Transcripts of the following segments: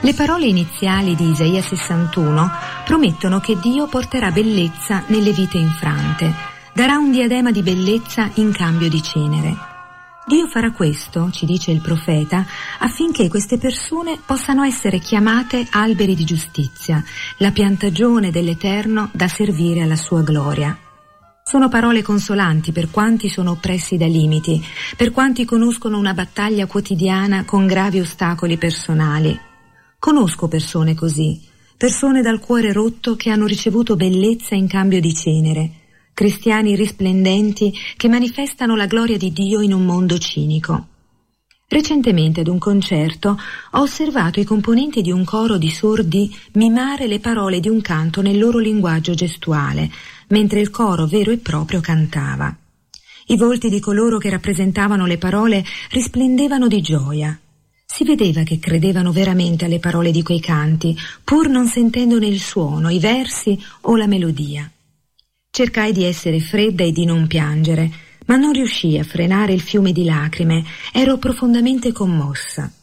Le parole iniziali di Isaia 61 promettono che Dio porterà bellezza nelle vite infrante, darà un diadema di bellezza in cambio di cenere. Dio farà questo, ci dice il profeta, affinché queste persone possano essere chiamate alberi di giustizia, la piantagione dell'Eterno da servire alla sua gloria. Sono parole consolanti per quanti sono oppressi da limiti, per quanti conoscono una battaglia quotidiana con gravi ostacoli personali. Conosco persone così, persone dal cuore rotto che hanno ricevuto bellezza in cambio di cenere, cristiani risplendenti che manifestano la gloria di Dio in un mondo cinico. Recentemente ad un concerto ho osservato i componenti di un coro di sordi mimare le parole di un canto nel loro linguaggio gestuale, mentre il coro vero e proprio cantava. I volti di coloro che rappresentavano le parole risplendevano di gioia. Si vedeva che credevano veramente alle parole di quei canti, pur non sentendone il suono, i versi o la melodia. Cercai di essere fredda e di non piangere, ma non riuscii a frenare il fiume di lacrime, ero profondamente commossa.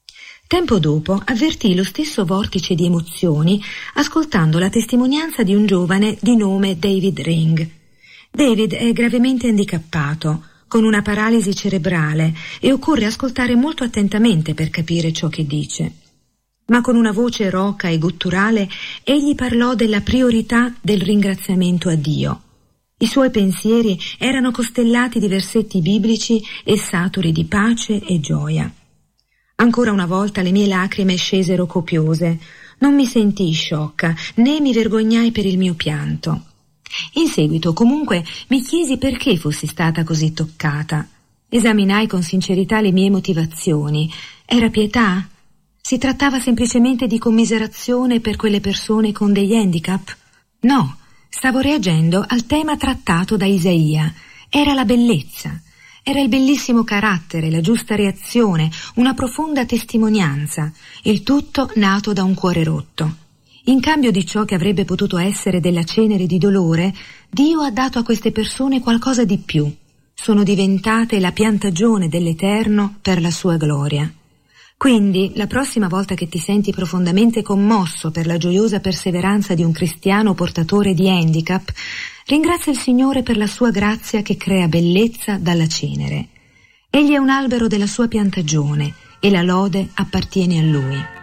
Tempo dopo avvertii lo stesso vortice di emozioni ascoltando la testimonianza di un giovane di nome David Ring. David è gravemente handicappato, con una paralisi cerebrale, e occorre ascoltare molto attentamente per capire ciò che dice. Ma con una voce roca e gutturale egli parlò della priorità del ringraziamento a Dio. I suoi pensieri erano costellati di versetti biblici e saturi di pace e gioia. Ancora una volta le mie lacrime scesero copiose. Non mi sentii sciocca, né mi vergognai per il mio pianto. In seguito, comunque, mi chiesi perché fossi stata così toccata. Esaminai con sincerità le mie motivazioni. Era pietà? Si trattava semplicemente di commiserazione per quelle persone con degli handicap? No, stavo reagendo al tema trattato da Isaia. Era la bellezza. Era il bellissimo carattere, la giusta reazione, una profonda testimonianza, il tutto nato da un cuore rotto. In cambio di ciò che avrebbe potuto essere della cenere di dolore, Dio ha dato a queste persone qualcosa di più. Sono diventate la piantagione dell'Eterno per la sua gloria. Quindi, la prossima volta che ti senti profondamente commosso per la gioiosa perseveranza di un cristiano portatore di handicap, ringrazia il Signore per la sua grazia che crea bellezza dalla cenere. Egli è un albero della sua piantagione e la lode appartiene a Lui.